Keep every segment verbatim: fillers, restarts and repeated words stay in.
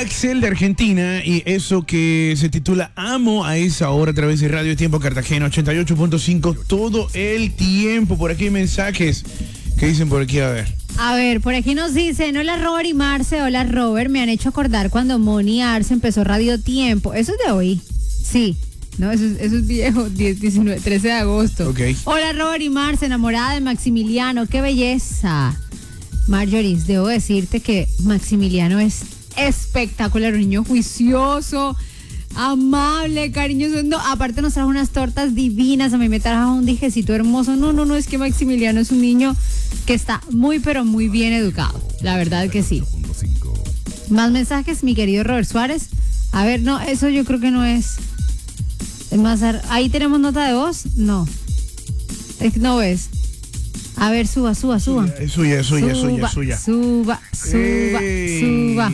Axel de Argentina y eso que se titula Amo a esa hora a través de Radio Tiempo Cartagena ochenta y ocho punto cinco todo el tiempo. Por aquí hay mensajes que dicen por aquí, a ver. A ver, por aquí nos dicen, hola Robert y Marce, hola Robert, me han hecho acordar cuando Moni Arce empezó Radio Tiempo. ¿Eso es de hoy? Sí. No, eso es, eso es viejo, diez, diecinueve, trece de agosto. Ok. Hola Robert y Marce, enamorada de Maximiliano, qué belleza. Marjorie, debo decirte que Maximiliano es espectacular, un niño juicioso, amable, cariñoso. No, aparte nos trajo unas tortas divinas, a mí me trajo un dijecito hermoso. No, no, no, es que Maximiliano es un niño que está muy, pero muy bien educado. La verdad que sí. Más mensajes, mi querido Robert Suárez. A ver, no, eso yo creo que no es. Es más, ahí tenemos nota de voz. No. Es que no ves. A ver, suba, suba, suba. Es suya, es suya, es suya, es suya. Suba, suba, Ey. suba.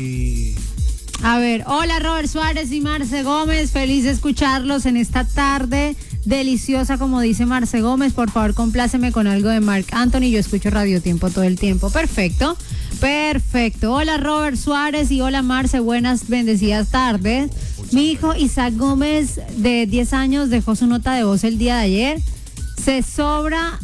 A ver, hola Robert Suárez y Marce Gómez, feliz de escucharlos en esta tarde deliciosa, como dice Marce Gómez. Por favor, compláceme con algo de Marc Anthony, yo escucho Radio Tiempo todo el tiempo. Perfecto, perfecto. Hola Robert Suárez y hola Marce, buenas bendecidas tardes. Mi hijo Isaac Gómez, de diez años, dejó su nota de voz el día de ayer. Se sobra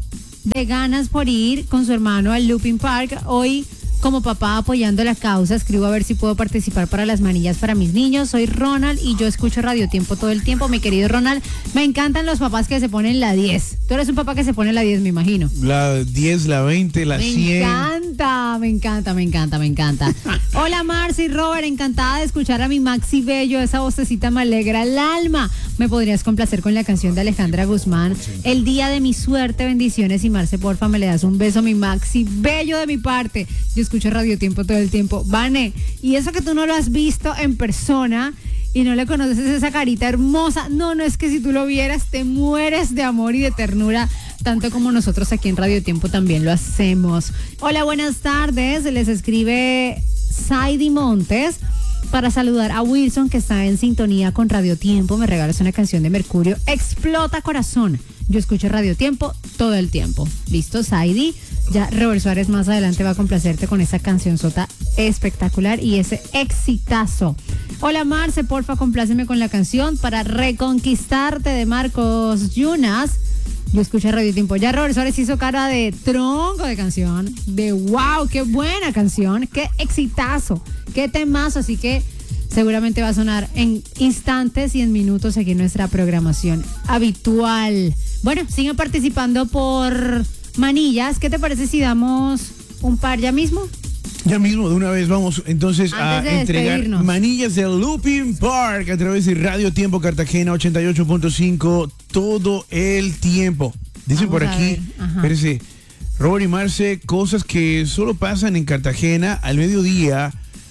de ganas por ir con su hermano al Looping Park. Hoy, como papá apoyando la causa, escribo a ver si puedo participar para las manillas para mis niños. Soy Ronald y yo escucho Radio Tiempo todo el tiempo. Mi querido Ronald, me encantan los papás que se ponen la diez. Tú eres un papá que se pone la diez, me imagino. La diez, la veinte, la me cien. Me encanta, me encanta, me encanta, me encanta. Hola Marcy y Robert, encantada de escuchar a mi Maxi Bello. Esa vocecita me alegra el alma. ¿Me podrías complacer con la canción de Alejandra Guzmán? El día de mi suerte, bendiciones. Y Marce, porfa, me le das un beso a mi Maxi Bello de mi parte. Yo escucho Radio Tiempo todo el tiempo. Vane, y eso que tú no lo has visto en persona y no le conoces esa carita hermosa. No, no, es que si tú lo vieras te mueres de amor y de ternura, tanto como nosotros aquí en Radio Tiempo también lo hacemos. Hola, buenas tardes. Les escribe Saidi Montes para saludar a Wilson, que está en sintonía con Radio Tiempo. Me regalas una canción de Mercurio, Explota Corazón. Yo escucho Radio Tiempo todo el tiempo. ¿Listo, Saidi? Ya Robert Suárez más adelante va a complacerte con esa canción sota espectacular y ese exitazo. Hola Marce, porfa, compláceme con la canción Para Reconquistarte de Marcos Yunas. Yo escucho Radio Tiempo. Ya Robert Suárez hizo cara de tronco de canción, de wow, qué buena canción, qué exitazo, qué temazo, así que seguramente va a sonar en instantes y en minutos aquí en nuestra programación habitual. Bueno, sigan participando por manillas. ¿Qué te parece si damos un par ya mismo? Ya mismo, de una vez vamos entonces Antes a de entregar despedirnos. manillas del Looping Park a través de Radio Tiempo Cartagena ochenta y ocho punto cinco todo el tiempo. Dicen Vamos por a aquí, ver, ajá. espérese, Robert y Marce, cosas que solo pasan en Cartagena. Al mediodía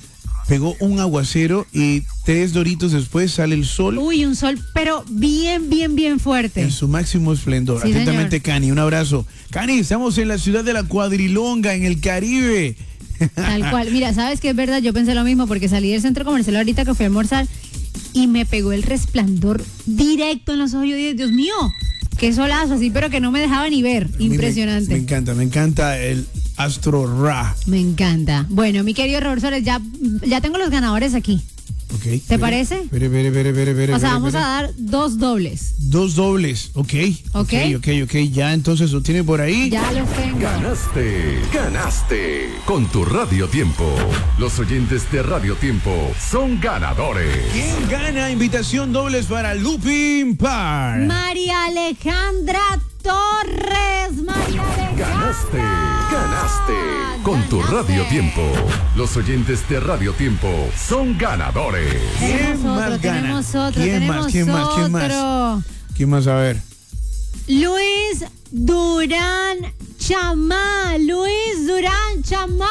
pegó un aguacero y tres doritos después sale el sol. Uy, un sol, pero bien, bien, bien fuerte. En su máximo esplendor. Sí, Atentamente, señor. Cani, un abrazo. Cani, estamos en la ciudad de la Cuadrilonga, en el Caribe. Tal cual. Mira, sabes que es verdad, yo pensé lo mismo porque salí del centro comercial ahorita que fui a almorzar y me pegó el resplandor directo en los ojos. Yo dije, Dios mío, qué solazo así, pero que no me dejaba ni ver. A mí Impresionante. Me, me encanta, me encanta el Astro Ra. Me encanta. Bueno, mi querido Robert Suárez, ya, ya tengo los ganadores aquí. Okay, ¿Te parece? Espere, espere, espere, espere, espere, O sea, espere, vamos espere. a dar dos dobles. Dos dobles, ok. Ok. Ok, ok, ok. Ya entonces lo tiene por ahí. Ya los tengo. Ganaste, ganaste con tu Radio Tiempo. Los oyentes de Radio Tiempo son ganadores. ¿Quién gana invitación dobles para Looping Park? María Alejandra Torres. María Alejandra. Ganaste, ganaste con tu Radio Tiempo. Los oyentes de Radio Tiempo son ganadores. ¿Quién Tenemos otro, más gana? tenemos otro, ¿Quién tenemos más? ¿Quién más? ¿Quién más? otro. ¿Quién más? A ver. Luis Durán Chamá. Luis Durán Chamá.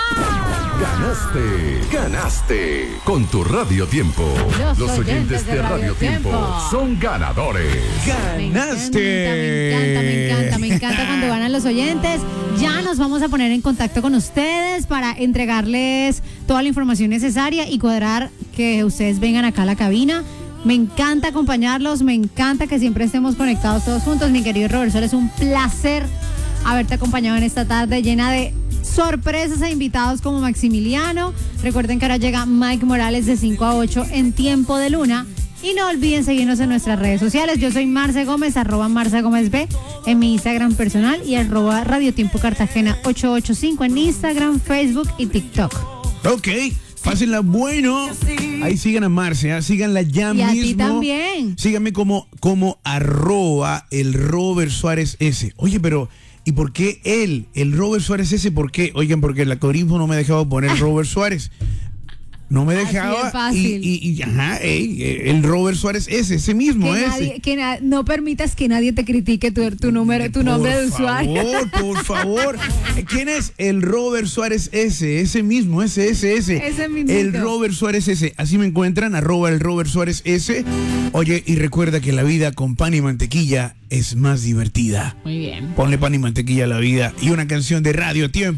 Ganaste, ganaste con tu Radio Tiempo. Los Los oyentes de Radio Tiempo son ganadores. ¡Ganaste! Me encanta, me encanta, me encanta cuando ganan los oyentes. Ya nos vamos a poner en contacto con ustedes para entregarles toda la información necesaria y cuadrar que ustedes vengan acá a la cabina. Me encanta acompañarlos, me encanta que siempre estemos conectados todos juntos. Mi querido Robert Suárez, es un placer haberte acompañado en esta tarde llena de sorpresas e invitados como Maximiliano. Recuerden que ahora llega Mike Morales de cinco a ocho en Tiempo de Luna. Y no olviden seguirnos en nuestras redes sociales. Yo soy Marce Gómez, arroba Marce Gómez B en mi Instagram personal y arroba Radio Tiempo Cartagena ochocientos ochenta y cinco en Instagram, Facebook y TikTok. Ok, pásenla bueno. Ahí sigan a Marce, ¿eh? Síganla ya y mismo. a ti también. Síganme como, como arroba el Robert Suárez S. Oye, pero ¿y por qué él? El Robert Suárez S, ¿por qué? Oigan, porque el algoritmo no me dejaba poner Robert Suárez. No me dejaba. Así de fácil. Y, y, y ajá, ey, el Robert Suárez ese, ese mismo, Que ese. nadie, que na- no permitas que nadie te critique tu, tu número, tu nombre de usuario. Por favor, por favor. ¿Quién es el Robert Suárez ese? Ese mismo, ese, ese, ese. Ese mismito. El Robert Suárez ese. Así me encuentran, arroba el Robert Suárez ese. Oye, y recuerda que la vida con pan y mantequilla es más divertida. Muy bien. Ponle pan y mantequilla a la vida. Y una canción de Radio Tiempo.